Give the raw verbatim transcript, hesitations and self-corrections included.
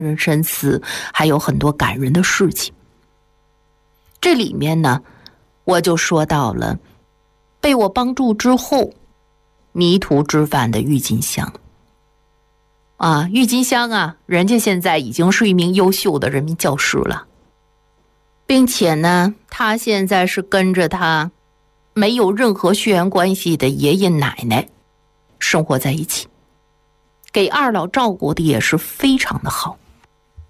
人深思，还有很多感人的事情。这里面呢，我就说到了被我帮助之后迷途知返的郁金香。啊，郁金香啊，人家现在已经是一名优秀的人民教师了，并且呢，他现在是跟着他没有任何血缘关系的爷爷奶奶生活在一起，给二老照顾的也是非常的好。